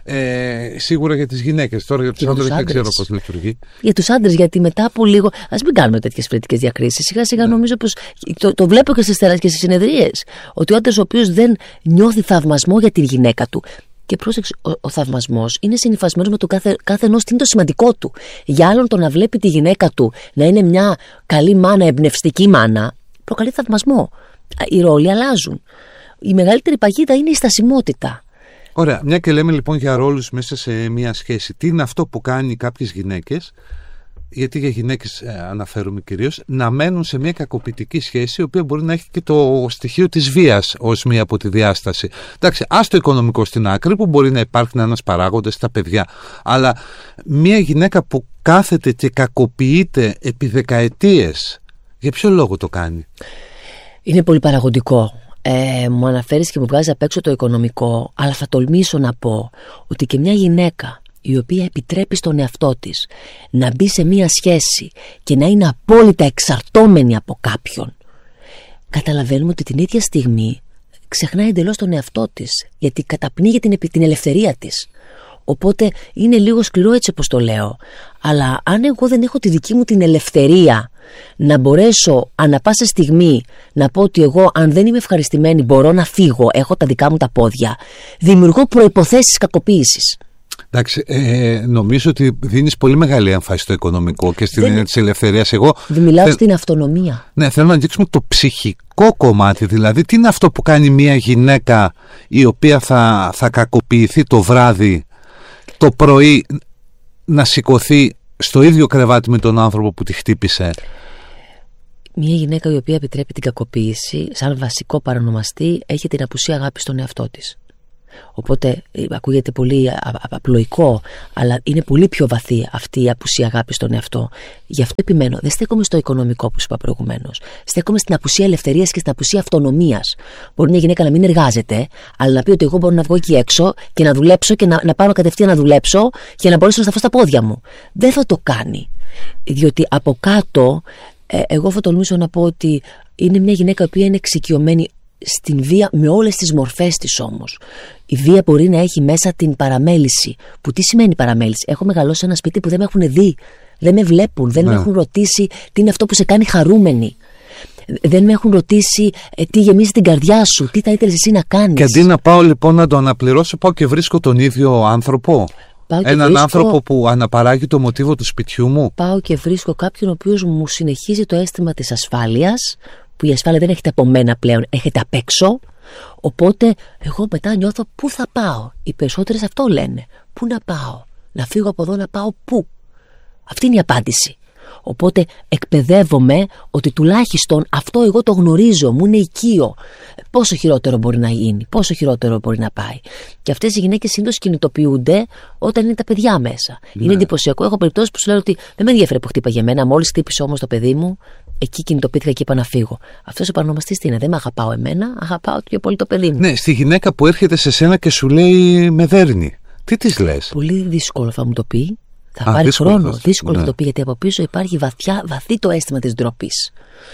Ε, σίγουρα για τις γυναίκες. Τώρα για τους άντρες δεν ξέρω πώς λειτουργεί.
Για τους άντρες, γιατί μετά από λίγο. Ας μην κάνουμε τέτοιες φρετικές διακρίσεις. Σιγά σιγά ναι. νομίζω πως. Το, το βλέπω και στις τεράστιες και στις συνεδρίες. Ότι ο άντρας ο οποίος δεν νιώθει θαυμασμό για τη γυναίκα του. Και πρόσεξε, ο, ο θαυμασμός είναι συνυφασμένος με το κάθε, κάθε ενός τι είναι το σημαντικό του. Για άλλον το να βλέπει τη γυναίκα του να είναι μια καλή μάνα, εμπνευστική μάνα, προκαλεί θαυμασμό. Οι ρόλοι αλλάζουν. Η μεγαλύτερη παγίδα είναι η στασιμότητα.
Ωραία. Μια και λέμε λοιπόν για ρόλους μέσα σε μια σχέση. Τι είναι αυτό που κάνει κάποιες γυναίκες, γιατί για γυναίκες ε, αναφέρουμε κυρίως, να μένουν σε μια κακοποιητική σχέση, η οποία μπορεί να έχει και το στοιχείο της βίας ως μια από τη διάσταση. Εντάξει, ας το οικονομικό στην άκρη, που μπορεί να υπάρχει ένας παράγοντας στα παιδιά, αλλά μια γυναίκα που κάθεται και κακοποιείται επί δεκαετίες, για ποιο λόγο το κάνει?
Είναι πολύ παραγωγικό. Ε, μου αναφέρεις και μου βγάζει απ' έξω το οικονομικό, αλλά θα τολμήσω να πω ότι και μια γυναίκα η οποία επιτρέπει στον εαυτό της να μπει σε μία σχέση και να είναι απόλυτα εξαρτώμενη από κάποιον, καταλαβαίνουμε ότι την ίδια στιγμή ξεχνάει εντελώς τον εαυτό της, γιατί καταπνίγει την, την ελευθερία της. Οπότε είναι λίγο σκληρό έτσι όπως το λέω. Αλλά αν εγώ δεν έχω τη δική μου την ελευθερία να μπορέσω ανά πάσα στιγμή να πω ότι εγώ αν δεν είμαι ευχαριστημένη μπορώ να φύγω, έχω τα δικά μου τα πόδια, δημιουργώ προϋποθέσεις κακοποίησης.
Εντάξει, ε, νομίζω ότι δίνεις πολύ μεγάλη έμφαση στο οικονομικό και στην έννοια της ελευθερίας. Εγώ
μιλάω
θε...
στην αυτονομία.
Ναι, θέλω να αγγίξουμε το ψυχικό κομμάτι. Δηλαδή, τι είναι αυτό που κάνει μια γυναίκα η οποία θα, θα κακοποιηθεί το βράδυ, το πρωί να σηκωθεί στο ίδιο κρεβάτι με τον άνθρωπο που τη χτύπησε.
Μια γυναίκα η οποία επιτρέπει την κακοποίηση, σαν βασικό παρονομαστή, έχει την απουσία αγάπη στον εαυτό της. Οπότε ακούγεται πολύ απλοϊκό, αλλά είναι πολύ πιο βαθύ αυτή η απουσία αγάπη στον εαυτό. Γι' αυτό επιμένω, δεν στέκομαι στο οικονομικό που σου είπα προηγουμένως. Στέκομαι στην απουσία ελευθερίας και στην απουσία αυτονομίας. Μπορεί μια γυναίκα να μην εργάζεται, αλλά να πει ότι εγώ μπορώ να βγω εκεί έξω και να δουλέψω και να, να πάω κατευθείαν να δουλέψω και να μπορέσω να σταθώ στα πόδια μου. Δεν θα το κάνει. Διότι από κάτω, ε, εγώ θα τολμήσω να πω ότι είναι μια γυναίκα η οποία είναι εξοικειωμένη στην βία με όλες τις μορφές της όμως. Η βία μπορεί να έχει μέσα την παραμέληση. Που τι σημαίνει παραμέληση? Έχω μεγαλώσει σε ένα σπίτι που δεν με έχουν δει, δεν με βλέπουν, δεν ναι. με έχουν ρωτήσει τι είναι αυτό που σε κάνει χαρούμενη. Δεν με έχουν ρωτήσει ε, τι γεμίζει την καρδιά σου, τι θα ήθελες εσύ να κάνεις.
Και αντί να πάω λοιπόν να το αναπληρώσω, πάω και βρίσκω τον ίδιο άνθρωπο. Έναν βρίσκω... άνθρωπο που αναπαράγει το μοτίβο του σπιτιού μου.
Πάω και βρίσκω κάποιον ο οποίος μου συνεχίζει το αίσθημα της ασφάλειας, που η ασφάλεια δεν έχετε από μένα πλέον, έχετε απ' έξω. Οπότε εγώ μετά νιώθω πού θα πάω. Οι περισσότερες αυτό λένε. Πού να πάω? Να φύγω από εδώ, να πάω πού? Αυτή είναι η απάντηση. Οπότε εκπαιδεύομαι ότι τουλάχιστον αυτό εγώ το γνωρίζω, μου είναι οικείο. Πόσο χειρότερο μπορεί να γίνει, πόσο χειρότερο μπορεί να πάει. Και αυτές οι γυναίκες συνήθως κινητοποιούνται όταν είναι τα παιδιά μέσα. Ναι. Είναι εντυπωσιακό. Έχω περιπτώσεις που σου λένε ότι δεν με ενδιαφέρει που χτύπαγε εμένα, μόλις χτύπησε όμως το παιδί μου, εκεί κινητοποιήθηκα και είπα να φύγω. Αυτός ο παρονομαστής τι είναι? Δεν με αγαπάω εμένα, αγαπάω πιο πολύ το παιδί μου.
Ναι, στη γυναίκα που έρχεται σε σένα και σου λέει με δέρνει, τι της λες?
Πολύ δύσκολο θα μου το πει. Θα Α, πάρει δύσκολο, χρόνο, δύσκολο ναι. θα το πει, γιατί από πίσω υπάρχει βαθιά, βαθύ το αίσθημα της ντροπής.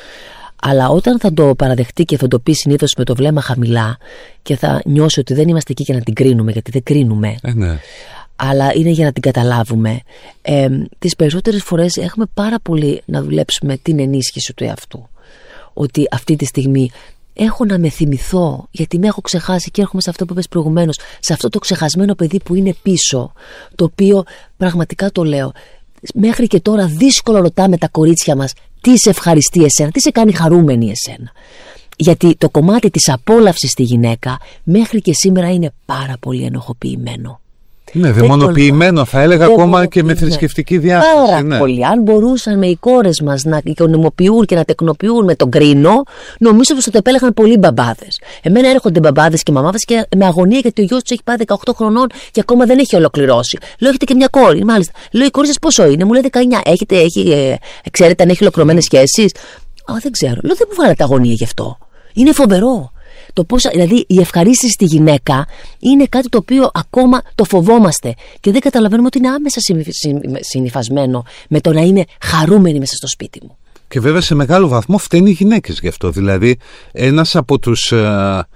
Αλλά όταν θα το παραδεχτεί και θα το πει συνήθως με το βλέμμα χαμηλά και θα νιώσει ότι δεν είμαστε εκεί για να την κρίνουμε, γιατί δεν κρίνουμε,
ε, ναι.
αλλά είναι για να την καταλάβουμε, ε, τις περισσότερες φορές έχουμε πάρα πολύ να δουλέψουμε την ενίσχυση του εαυτού. Ότι αυτή τη στιγμή έχω να με θυμηθώ, γιατί με έχω ξεχάσει, και έρχομαι σε αυτό που είπες προηγουμένως, σε αυτό το ξεχασμένο παιδί που είναι πίσω, το οποίο πραγματικά το λέω, μέχρι και τώρα δύσκολο ρωτάμε τα κορίτσια μας τι σε ευχαριστεί εσένα, τι σε κάνει χαρούμενη εσένα. Γιατί το κομμάτι της απόλαυσης στη γυναίκα μέχρι και σήμερα είναι πάρα πολύ ενοχοποιημένο.
Ναι, δαιμονοποιημένο θα έλεγα, ακόμα και με θρησκευτική διάσταση.
Πάρα
ναι.
πολύ. Αν μπορούσαν οι κόρες μας να οικονομοποιούν και να τεκνοποιούν με τον κρίνο, νομίζω πως θα το επέλεγαν πολλοί μπαμπάδες. Εμένα έρχονται μπαμπάδες και μαμάδες και με αγωνία, γιατί ο γιος τους έχει πάει δεκαοκτώ χρονών και ακόμα δεν έχει ολοκληρώσει. Λέω, έχετε και μια κόρη, μάλιστα. Λέω, η κόρη σας πόσο είναι? Μου λέει δεκαεννιά. Έχετε, έχει, ε, ξέρετε αν έχει ολοκληρωμένες σχέσεις? Α, δεν ξέρω. Λέω, δεν μου βγάλατε αγωνία γι' αυτό. Είναι φοβερό. Το πώς, δηλαδή η ευχαρίστηση στη γυναίκα είναι κάτι το οποίο ακόμα το φοβόμαστε και δεν καταλαβαίνουμε ότι είναι άμεσα συνυφασμένο με το να είμαι χαρούμενη μέσα στο σπίτι μου.
Και βέβαια σε μεγάλο βαθμό φταίνουν οι γυναίκες γι' αυτό. Δηλαδή ένας από τους ε,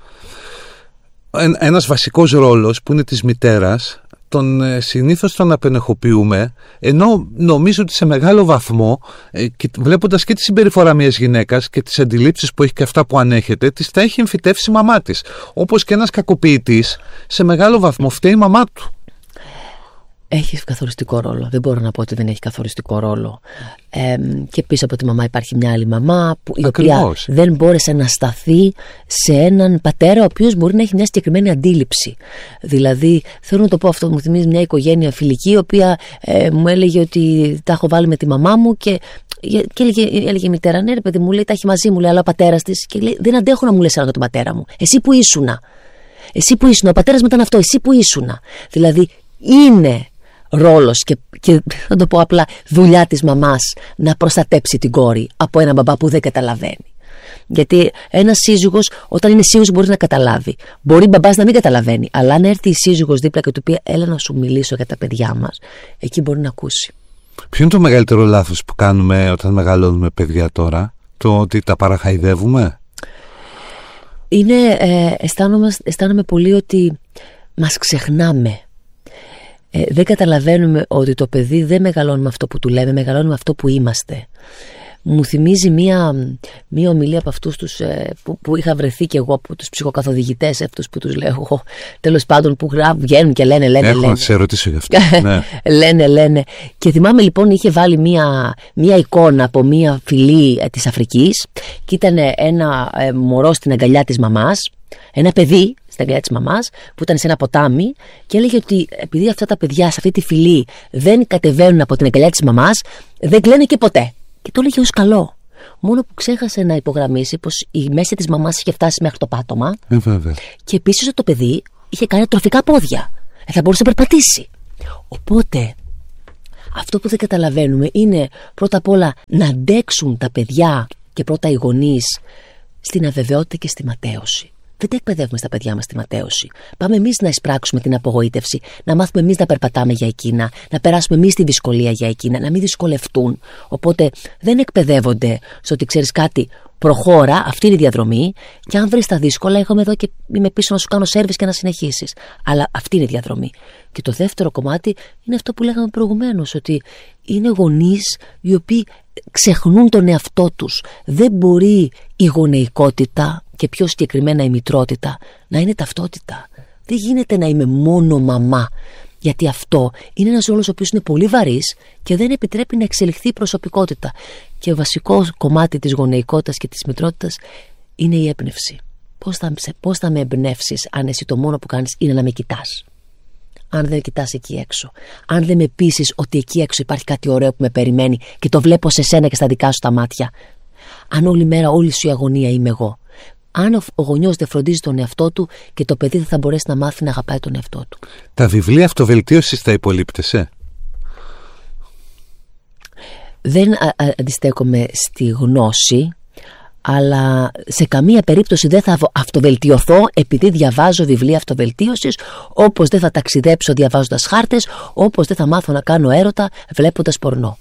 ένας βασικός ρόλος που είναι της μητέρας, τον ε, συνήθως τον απενεχοποιούμε, ενώ νομίζω ότι σε μεγάλο βαθμό, ε, και, βλέποντας και τη συμπεριφορά μιας γυναίκας και τις αντιλήψεις που έχει και αυτά που ανέχεται, τις τα έχει εμφυτεύσει η μαμά της. Όπως και ένας κακοποιητής, σε μεγάλο βαθμό φταίει η μαμά του.
Έχει καθοριστικό ρόλο. Δεν μπορώ να πω ότι δεν έχει καθοριστικό ρόλο. Ε, και πίσω από τη μαμά υπάρχει μια άλλη μαμά που, η οποία δεν μπόρεσε να σταθεί σε έναν πατέρα ο οποίος μπορεί να έχει μια συγκεκριμένη αντίληψη. Δηλαδή, θέλω να το πω αυτό, μου θυμίζει μια οικογένεια φιλική, η οποία ε, μου έλεγε ότι τα έχω βάλει με τη μαμά μου και. Και έλεγε, έλεγε η μητέρα, ναι, ρε παιδί μου, λέει, τα έχει μαζί μου, λέει, αλλά ο πατέρας της. Και λέει, δεν αντέχω να μου λες άλλο για τον πατέρα μου. Εσύ που ήσουνα. Εσύ που ήσουνα. Ο πατέρας μου ήταν αυτό. Εσύ που ήσουνα. Δηλαδή, είναι ρόλος και, και θα το πω απλά, δουλειά της μαμάς να προστατέψει την κόρη από έναν μπαμπά που δεν καταλαβαίνει. Γιατί ένας σύζυγος, όταν είναι σύζυγος, μπορεί να καταλάβει. Μπορεί μπαμπάς να μην καταλαβαίνει. Αλλά αν έρθει η σύζυγος δίπλα και του πει, έλα να σου μιλήσω για τα παιδιά μας, εκεί μπορεί να ακούσει.
Ποιο είναι το μεγαλύτερο λάθος που κάνουμε όταν μεγαλώνουμε παιδιά τώρα? Το ότι τα παραχαϊδεύουμε?
Είναι, ε, αισθάνομαι, αισθάνομαι πολύ ότι μας ξεχνάμε. Ε, δεν καταλαβαίνουμε ότι το παιδί δεν μεγαλώνει με αυτό που του λέμε, μεγαλώνει με αυτό που είμαστε. Μου θυμίζει μία, μία ομιλία από αυτούς τους, ε, που, που είχα βρεθεί και εγώ από τους ψυχοκαθοδηγητές, αυτούς που τους λέω εγώ, τέλος πάντων, που βγαίνουν και λένε, λένε,
Έχω
λένε.
να σε ρωτήσω γι' αυτό. Ναι.
λένε, λένε. Και θυμάμαι λοιπόν, είχε βάλει μία, μία εικόνα από μία φυλή ε, της Αφρικής και ήταν ένα ε, μωρό στην αγκαλιά της μαμάς, ένα παιδί στην αγκαλιά της μαμάς που ήταν σε ένα ποτάμι και έλεγε ότι επειδή αυτά τα παιδιά σε αυτή τη φυλή δεν κατεβαίνουν από την αγκαλιά της μαμάς, δεν κλαίνε και ποτέ. Και το έλεγε ως καλό. Μόνο που ξέχασε να υπογραμμίσει πως η μέση της μαμάς είχε φτάσει μέχρι το πάτωμα.
Ε, βέβαια.
Και επίσης ότι το παιδί είχε κάνει τροφικά πόδια. Ε, θα μπορούσε να περπατήσει. Οπότε, αυτό που δεν καταλαβαίνουμε είναι πρώτα απ' όλα να αντέξουν τα παιδιά και πρώτα οι γονείς στην αβεβαιότητα και στη ματέωση. Δεν τα εκπαιδεύουμε στα παιδιά μας τη ματέωση. Πάμε εμείς να εισπράξουμε την απογοήτευση, να μάθουμε εμείς να περπατάμε για εκείνα, να περάσουμε εμείς τη δυσκολία για εκείνα, να μην δυσκολευτούν. Οπότε δεν εκπαιδεύονται στο ότι ξέρεις κάτι, προχώρα, αυτή είναι η διαδρομή. Και αν βρεις τα δύσκολα, έχω εδώ και είμαι πίσω να σου κάνω σέρβις και να συνεχίσεις. Αλλά αυτή είναι η διαδρομή. Και το δεύτερο κομμάτι είναι αυτό που λέγαμε προηγουμένως, ότι είναι γονείς οι οποίοι ξεχνούν τον εαυτό τους. Δεν μπορεί η γονεϊκότητα και πιο συγκεκριμένα η μητρότητα να είναι ταυτότητα. Δεν γίνεται να είμαι μόνο μαμά, γιατί αυτό είναι ένας ρόλος ο οποίος είναι πολύ βαρύς και δεν επιτρέπει να εξελιχθεί η προσωπικότητα. Και βασικό κομμάτι της γονεϊκότητας και της μητρότητας είναι η έμπνευση. Πώς θα, πώς θα με εμπνεύσεις αν εσύ το μόνο που κάνεις είναι να με κοιτάς? Αν δεν κοιτάς εκεί έξω, αν δεν με πείσεις ότι εκεί έξω υπάρχει κάτι ωραίο που με περιμένει και το βλέπω σε σένα και στα δικά σου τα μάτια, αν όλη μέρα όλη σου η αγωνία είμαι εγώ, αν ο γονιός δεν φροντίζει τον εαυτό του και το παιδί δεν θα μπορέσει να μάθει να αγαπάει τον εαυτό του.
Τα βιβλία αυτοβελτίωσης τα υπολείπτεσαι?
Δεν α, α, αντιστέκομαι στη γνώση, αλλά σε καμία περίπτωση δεν θα αυτοβελτιωθώ επειδή διαβάζω βιβλία αυτοβελτίωσης, όπως δεν θα ταξιδέψω διαβάζοντας χάρτες, όπως δεν θα μάθω να κάνω έρωτα βλέποντας πορνό.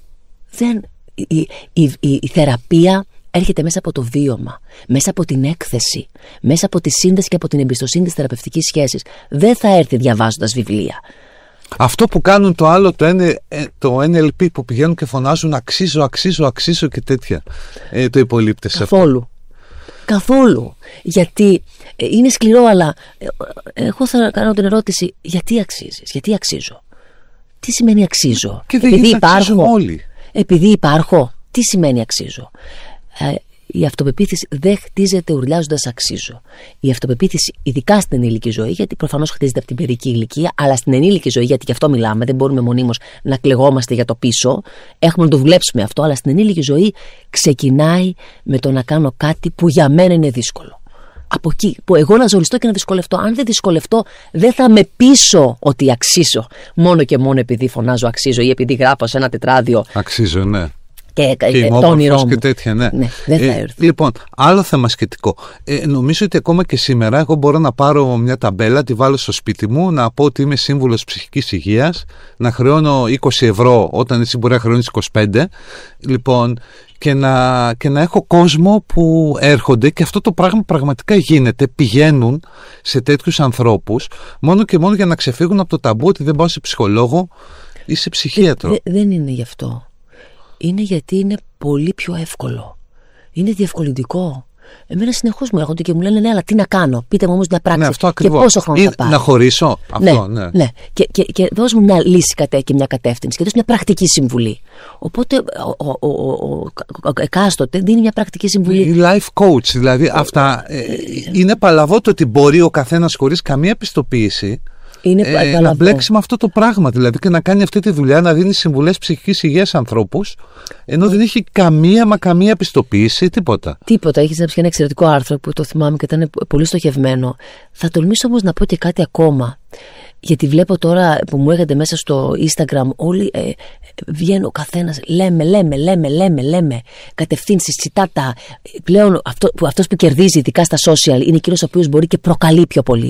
Δεν, η, η, η, η θεραπεία έρχεται μέσα από το βίωμα, μέσα από την έκθεση, μέσα από τη σύνδεση και από την εμπιστοσύνη της θεραπευτικής σχέσης. Δεν θα έρθει διαβάζοντας βιβλία.
Αυτό που κάνουν το άλλο, το, το εν ελ πι, που πηγαίνουν και φωνάζουν αξίζω, αξίζω, αξίζω και τέτοια, ε, το υπολείπτεσαι?
Καθόλου. Καθόλου. Γιατί ε, είναι σκληρό, αλλά ε, εγώ θα κάνω την ερώτηση, γιατί αξίζεις, γιατί αξίζω? Τι σημαίνει αξίζω?
Και δεν
επειδή υπάρχω.
Όλοι.
Επειδή υπάρχω. Τι σημαίνει αξίζω? Ε, η αυτοπεποίθηση δεν χτίζεται ουρλιάζοντας αξίζω. Η αυτοπεποίθηση, ειδικά στην ενήλικη ζωή, γιατί προφανώς χτίζεται από την παιδική ηλικία, αλλά στην ενήλικη ζωή, γιατί γι' αυτό μιλάμε, δεν μπορούμε μονίμως να κλεγόμαστε για το πίσω, έχουμε να το δουλέψουμε αυτό, αλλά στην ενήλικη ζωή ξεκινάει με το να κάνω κάτι που για μένα είναι δύσκολο. Από εκεί που εγώ να ζοριστώ και να δυσκολευτώ. Αν δεν δυσκολευτώ, δεν θα με πείσω ότι αξίζω. Μόνο και μόνο επειδή φωνάζω αξίζω ή επειδή γράφω σε ένα τετράδιο.
Αξίζω, ναι.
Και,
και
το όνειρό μου.
Και τέτοια, ναι.
ναι δεν θα
ε, λοιπόν, άλλο θέμα σχετικό. Ε, νομίζω ότι ακόμα και σήμερα εγώ μπορώ να πάρω μια ταμπέλα, τη βάλω στο σπίτι μου, να πω ότι είμαι σύμβουλος ψυχικής υγείας, να χρεώνω είκοσι ευρώ όταν εσύ μπορεί να χρεώνεις είκοσι πέντε. Λοιπόν, και να, και να έχω κόσμο που έρχονται, και αυτό το πράγμα πραγματικά γίνεται. Πηγαίνουν σε τέτοιους ανθρώπους μόνο και μόνο για να ξεφύγουν από το ταμπού ότι δεν πάω σε ψυχολόγο ή σε ψυχίατρο.
Δε, δε, δεν είναι γι' αυτό. Είναι γιατί είναι πολύ πιο εύκολο. Είναι διευκολυντικό. Εμένα συνεχώς μου έρχονται και μου λένε ναι, αλλά τι να κάνω? Πείτε μου όμως μια πράξη.
Ναι, αυτό
και πόσο χρόνο θα πάρει?
Να χωρίσω. Αυτό, ναι.
ναι. ναι. Και, και, και δώσ' μου μια λύση κατέ και μια κατεύθυνση και δώσ' μια πρακτική συμβουλή. Οπότε ο, ο, ο, ο, ο εκάστοτε δίνει μια πρακτική συμβουλή.
Η life coach, δηλαδή αυτά ε, είναι παλαβό το ότι μπορεί ο καθένας χωρίς καμία επιστοποίηση
Είναι
ε, να μπλέξει με αυτό το πράγμα, δηλαδή, και να κάνει αυτή τη δουλειά, να δίνει συμβουλές ψυχικής υγείας σε ανθρώπους, ενώ δεν έχει καμία μα καμία επιστοποίηση, τίποτα.
Τίποτα. Έχει γράψει ένα εξαιρετικό άρθρο που το θυμάμαι και ήταν πολύ στοχευμένο. Θα τολμήσω όμως να πω και κάτι ακόμα. Γιατί βλέπω τώρα που μου έρχεται μέσα στο Instagram όλοι ε, βγαίνει ο καθένας, λέμε, λέμε, λέμε, λέμε, λέμε, κατευθύνσεις, τσιτάτα. Πλέον αυτό, που, αυτός που κερδίζει ειδικά στα social είναι εκείνος ο οποίος μπορεί και προκαλεί πιο πολύ.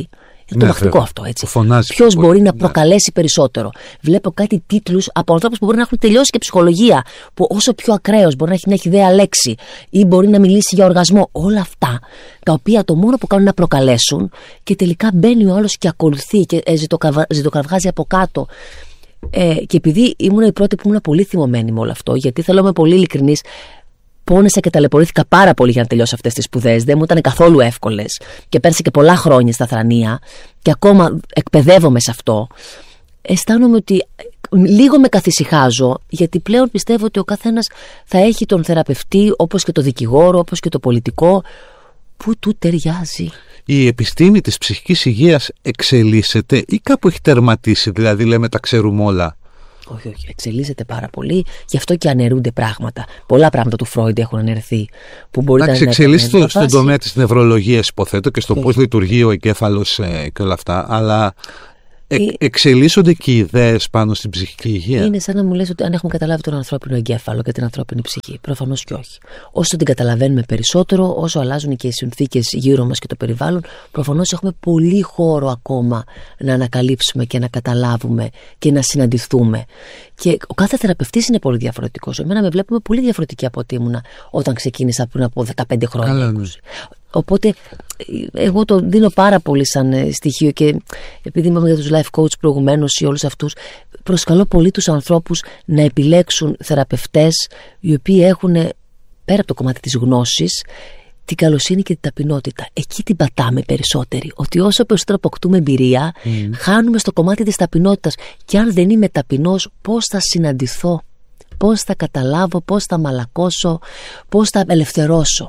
Είναι τρομακτικό αυτό, έτσι.
Ποιος
μπορεί να προκαλέσει περισσότερο. Βλέπω κάτι τίτλους από ανθρώπους που μπορεί να έχουν τελειώσει και ψυχολογία, που όσο πιο ακραίος μπορεί να έχει μια ιδέα λέξη ή μπορεί να μιλήσει για οργασμό. Όλα αυτά, τα οποία το μόνο που κάνουν είναι να προκαλέσουν και τελικά μπαίνει ο άλλος και ακολουθεί και ζητοκραυγάζει από κάτω. Ε, και επειδή ήμουν η πρώτη που ήμουν πολύ θυμωμένη με όλο αυτό, γιατί θέλω να είμαι πολύ ειλικρινής. Πόνεσα και ταλαιπωρήθηκα πάρα πολύ για να τελειώσω αυτές τις σπουδές. Δεν μου ήταν καθόλου εύκολες. Και πέρασε και πολλά χρόνια στα θρανία. Και ακόμα εκπαιδεύομαι σε αυτό. Αισθάνομαι ότι λίγο με καθησυχάζω, γιατί πλέον πιστεύω ότι ο καθένας θα έχει τον θεραπευτή, όπως και το δικηγόρο, όπως και το πολιτικό, που του ταιριάζει.
Η επιστήμη της ψυχικής υγείας εξελίσσεται ή κάπου έχει τερματίσει, δηλαδή λέμε τα ξέρουμε όλα?
Όχι, όχι, εξελίσσεται πάρα πολύ, γι' αυτό και αναιρούνται πράγματα. Πολλά πράγματα του Φρόιντ έχουν αναιρεθεί.
Εντάξει, εξελίσσεται στον τομέα της νευρολογίας, υποθέτω, και στο και πώς όχι. λειτουργεί ο εγκέφαλος ε, και όλα αυτά, αλλά ε, εξελίσσονται και οι ιδέες πάνω στην ψυχική υγεία.
Είναι σαν να μου λες ότι αν έχουμε καταλάβει τον ανθρώπινο εγκέφαλο και την ανθρώπινη ψυχή. Προφανώς και όχι. Όσο την καταλαβαίνουμε περισσότερο, όσο αλλάζουν και οι συνθήκες γύρω μας και το περιβάλλον, προφανώς έχουμε πολύ χώρο ακόμα να ανακαλύψουμε και να καταλάβουμε και να συναντηθούμε. Και ο κάθε θεραπευτής είναι πολύ διαφορετικός. Εμένα με βλέπουμε πολύ διαφορετική από ό,τι ήμουνα όταν ξεκίνησα πριν από δεκαπέντε χρόνια.
Καλά, ναι.
Οπότε εγώ το δίνω πάρα πολύ σαν στοιχείο και επειδή είμαι για τους life coach προηγουμένως ή όλους αυτούς, προσκαλώ πολύ τους ανθρώπους να επιλέξουν θεραπευτές οι οποίοι έχουν πέρα από το κομμάτι της γνώσης την καλοσύνη και την ταπεινότητα. Εκεί την πατάμε περισσότεροι. Ότι όσο περισσότερο αποκτούμε εμπειρία, mm. χάνουμε στο κομμάτι της ταπεινότητας. Και αν δεν είμαι ταπεινός, πώς θα συναντηθώ, πώς θα καταλάβω, πώς θα μαλακώσω, πώς θα ελευθερώσω.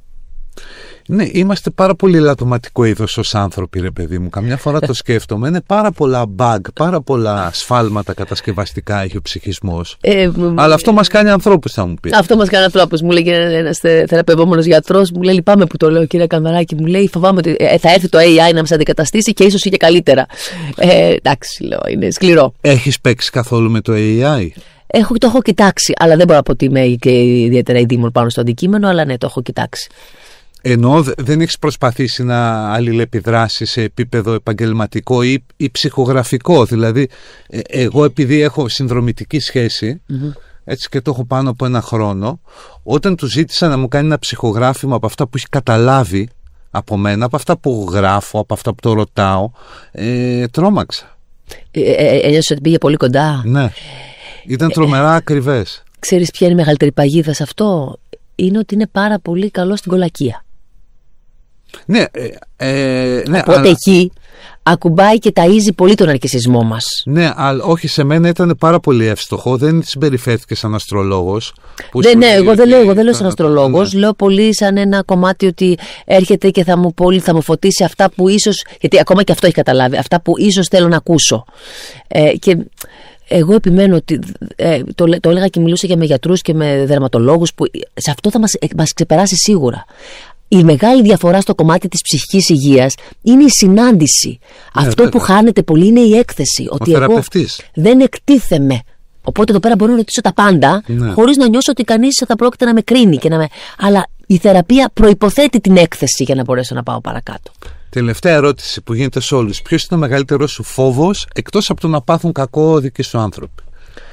Ναι, είμαστε πάρα πολύ λατωματικό είδος ως άνθρωποι, ρε παιδί μου. Καμιά φορά το σκέφτομαι. Είναι πάρα πολλά bug, πάρα πολλά σφάλματα κατασκευαστικά έχει ο ψυχισμός. Ε, Αλλά αυτό μας κάνει ανθρώπους, θα μου πει.
Αυτό μας κάνει ανθρώπους. Μου λέει ένας θεραπευόμενος γιατρός, μου λέει λυπάμαι που το λέω, κύριε Κανδαράκη, μου λέει φοβάμαι ότι θα έρθει το έι άι να μας αντικαταστήσει και ίσως και καλύτερα. Ε, εντάξει, λέω, είναι σκληρό.
Έχεις παίξει καθόλου με το έι άι?
Έχω, το έχω κοιτάξει, αλλά δεν μπορώ να πω ότι είμαι και ιδιαίτερα ειδήμων πάνω στο αντικείμενο, αλλά ναι, το έχω κοιτάξει.
Ενώ δεν έχεις προσπαθήσει να αλληλεπιδράσεις σε επίπεδο επαγγελματικό ή, ή ψυχογραφικό. Δηλαδή, ε, εγώ επειδή έχω συνδρομητική σχέση, mm-hmm. έτσι και το έχω πάνω από ένα χρόνο, όταν του ζήτησα να μου κάνει ένα ψυχογράφημα από αυτά που έχει καταλάβει από μένα, από αυτά που γράφω, από αυτά που το ρωτάω, ε, τρόμαξα.
Ε, ε, ένιωσες ότι πήγε πολύ κοντά.
Ναι, ήταν τρομερά ε, ακριβές.
Ξέρεις ποια είναι η μεγαλύτερη παγίδα σε αυτό? Είναι ότι είναι πάρα πολύ καλό στην κολακία.
Ναι, ε, ε, ναι,
οπότε αλλά... εκεί ακουμπάει και ταΐζει πολύ τον αρκισισμό μας.
Ναι, αλλά όχι, σε μένα ήταν πάρα πολύ εύστοχο. Δεν συμπεριφέρθηκε σαν αστρολόγος.
Ναι, ναι, εγώ δεν λέω, εγώ δεν λέω σαν αστρολόγος. Ναι. Λέω πολύ σαν ένα κομμάτι ότι έρχεται και θα μου, πολύ, θα μου φωτίσει αυτά που ίσως. Γιατί ακόμα και αυτό έχει καταλάβει. Αυτά που ίσως θέλω να ακούσω. Ε, και εγώ επιμένω ότι ε, το, το έλεγα και μιλούσα και με γιατρούς και με δερματολόγους που σε αυτό θα μας, μας ξεπεράσει σίγουρα. Η μεγάλη διαφορά στο κομμάτι της ψυχικής υγείας είναι η συνάντηση. Ναι, αυτό βέβαια. Που χάνεται πολύ είναι η έκθεση.
Ο
ότι
θεραπευτής.
Εγώ δεν εκτίθεμαι. Οπότε εδώ πέρα μπορώ να ρωτήσω τα πάντα, ναι. χωρίς να νιώσω ότι κανείς θα πρόκειται να με κρίνει. Και να με... Αλλά η θεραπεία προϋποθέτει την έκθεση για να μπορέσω να πάω παρακάτω.
Τελευταία ερώτηση που γίνεται σε όλους. Ποιος είναι ο μεγαλύτερος σου φόβος, εκτός από το να πάθουν κακό δικοί σου άνθρωποι?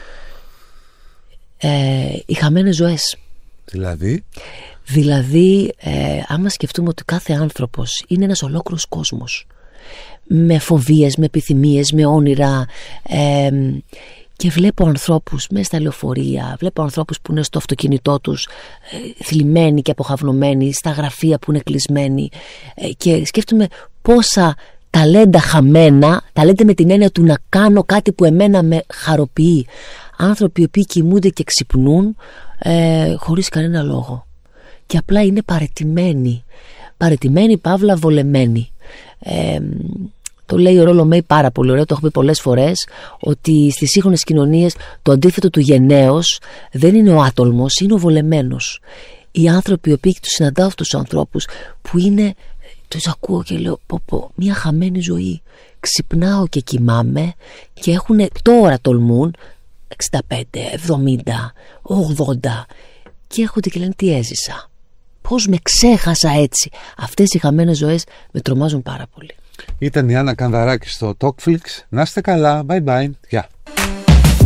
Ε, οι χαμένες ζωές.
Δηλαδή?
Δηλαδή, ε, άμα σκεφτούμε ότι κάθε άνθρωπος είναι ένας ολόκληρος κόσμος, με φοβίες, με επιθυμίες, με όνειρα, ε, και βλέπω ανθρώπους μέσα στα λεωφορεία, βλέπω ανθρώπους που είναι στο αυτοκίνητό τους ε, θλιμμένοι και αποχαυνομένοι, στα γραφεία που είναι κλεισμένοι, ε, και σκέφτομαι πόσα ταλέντα χαμένα, ταλέντα με την έννοια του να κάνω κάτι που εμένα με χαροποιεί, άνθρωποι οι οποίοι κοιμούνται και ξυπνούν ε, χωρίς κανένα λόγο και απλά είναι παραιτημένοι παραιτημένοι, παύλα βολεμένοι. ε, Το λέει ο Ρόλο Μέι πάρα πολύ ωραίο, το έχω πει πολλές φορές, ότι στις σύγχρονες κοινωνίες το αντίθετο του γενναίος δεν είναι ο άτολμος, είναι ο βολεμένος. Οι άνθρωποι οι οποίοι τους συναντάω αυτούς τους ανθρώπους που είναι, τους ακούω και λέω πω πω, μια χαμένη ζωή. Ξυπνάω και κοιμάμαι και έχουν, τώρα τολμούν εξήντα πέντε, εβδομήντα, ογδόντα και έρχονται και λένε τι έζησα. Πώς με ξέχασα έτσι. Αυτές οι χαμένες ζωές με τρομάζουν πάρα πολύ.
Ήταν η Άννα Κανδαράκη στο Talkflix. Να είστε καλά. Bye bye. Γεια.